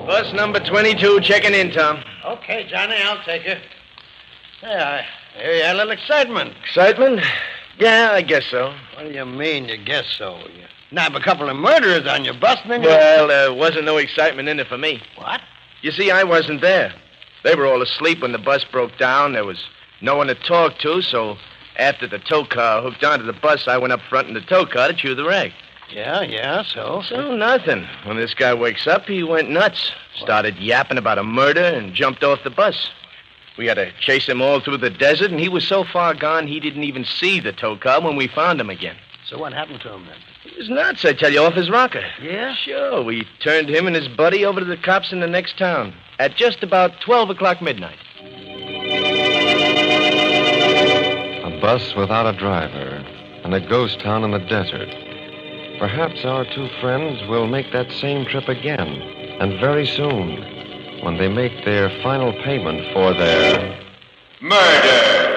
Bus number 22 checking in, Tom. Okay, Johnny, I'll take her. Yeah, I hear you had a little excitement. Excitement? Yeah, I guess so. What do you mean, you guess so? You nab a couple of murderers on your bus, and then you... Well, there wasn't no excitement in it for me. What? You see, I wasn't there. They were all asleep when the bus broke down. There was no one to talk to, so after the tow car hooked onto the bus, I went up front in the tow car to chew the rag. Yeah, so? So nothing. When this guy wakes up, he went nuts. Started yapping about a murder and jumped off the bus. We had to chase him all through the desert, and he was so far gone he didn't even see the tow car when we found him again. So what happened to him then? He was nuts, I tell you, off his rocker. Yeah? Sure. We turned him and his buddy over to the cops in the next town at just about 12 o'clock midnight. A bus without a driver and a ghost town in the desert. Perhaps our two friends will make that same trip again, and very soon, when they make their final payment for their murder.